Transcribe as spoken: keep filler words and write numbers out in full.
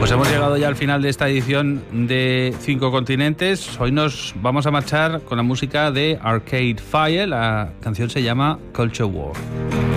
Pues hemos llegado ya al final de esta edición de Cinco Continentes. Hoy nos vamos a marchar con la música de Arcade Fire. La canción se llama Culture War.